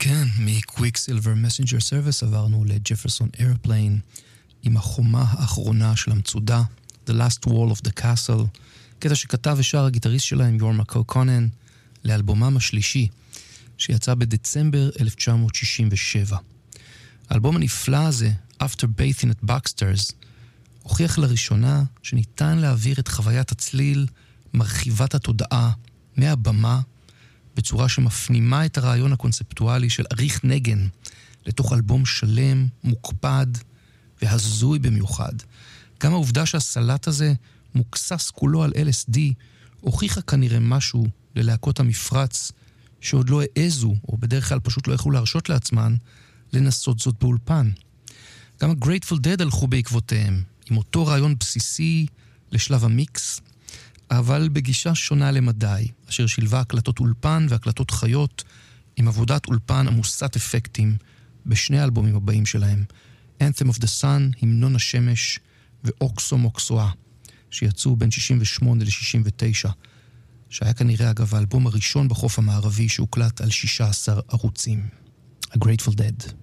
כן, מקוויקסילבר מסנג'ר סרוויס עברנו לג'פרסון איירפליין עם החומה האחרונה של המצודה, The Last Wall of the Castle, קטע שכתב ושר הגיטריסט שלהם יורמה קוקונן לאלבומם השלישי שיצא בדצמבר 1967. האלבום הנפלא הזה, After Bathing at Baxter's, הוכיח לראשונה שניתן להעביר את חוויית הצליל מרחיבת התודעה מהבמה בצורה שמפנימה את הרעיון הקונספטואלי של עריך נגן לתוך אלבום שלם, מוקפד והזוי במיוחד. גם העובדה שהסלט הזה מוקסס כולו על LSD הוכיחה כנראה משהו ללהקות המפרץ שעוד לא העזו, או בדרך כלל פשוט לא יכלו להרשות לעצמן, לנסות זאת באולפן. גם ה-Grateful Dead הלכו בעקבותיהם, עם אותו רעיון בסיסי לשלב המיקס, אבל בגישה שונה למדי, אשר שילבה הקלטות אולפן והקלטות חיות, עם עבודת אולפן עמוסת אפקטים בשני האלבומים הבאים שלהם, Anthem of the Sun, המנון השמש ואוקסו מוקסואה, שיצאו בין 68 ל-69, שהיה כנראה אגב האלבום הראשון בחוף המערבי שהוקלט על 16 ערוצים. A Grateful Dead.